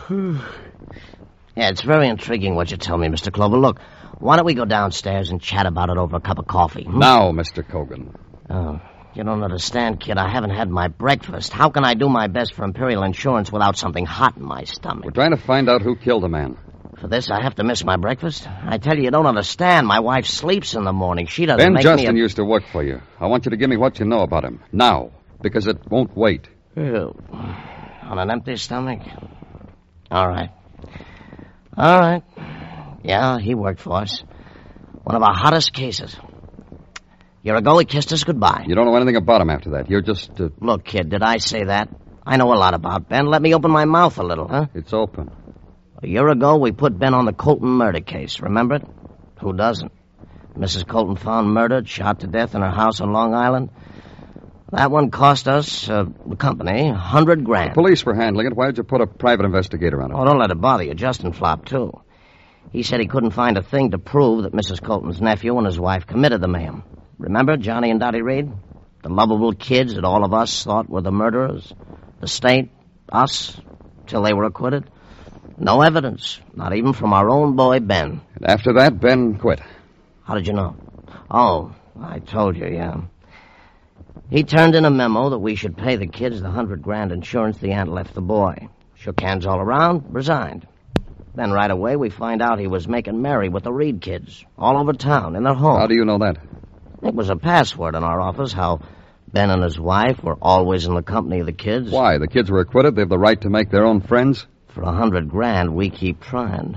Yeah, it's very intriguing what you tell me, Mr. Clover. Look, why don't we go downstairs and chat about it over a cup of coffee? Now, Mr. Cogan. Oh, you don't understand, kid. I haven't had my breakfast. How can I do my best for Imperial Insurance without something hot in my stomach? We're trying to find out who killed the man. For this, I have to miss my breakfast? I tell you don't understand. My wife sleeps in the morning. She doesn't Ben make Justin me used to work for you. I want you to give me what you know about him. Now. Because it won't wait. Ew. On an empty stomach? All right. All right. Yeah, he worked for us. One of our hottest cases. A year ago, he kissed us goodbye. You don't know anything about him after that. You're just... Look, kid, did I say that? I know a lot about Ben. Let me open my mouth a little, huh? It's open. A year ago, we put Ben on the Colton murder case. Remember it? Who doesn't? Mrs. Colton found murdered, shot to death in her house on Long Island. That one cost us, the company, $100,000. The police were handling it. Why did you put a private investigator on it? Oh, don't let it bother you. Justin flopped, too. He said he couldn't find a thing to prove that Mrs. Colton's nephew and his wife committed the mayhem. Remember Johnny and Dottie Reed? The lovable kids that all of us thought were the murderers? The state, us, till they were acquitted? No evidence, not even from our own boy, Ben. And after that, Ben quit. How did you know? Oh, I told you, yeah. He turned in a memo that we should pay the kids the $100,000 insurance the aunt left the boy. Shook hands all around, resigned. Then right away we find out he was making merry with the Reed kids, all over town, in their home. How do you know that? It was a password in our office, how Ben and his wife were always in the company of the kids. Why? The kids were acquitted. They have the right to make their own friends? For $100,000, we keep trying.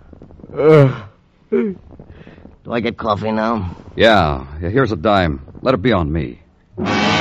Do I get coffee now? Yeah. Here's a dime. Let it be on me.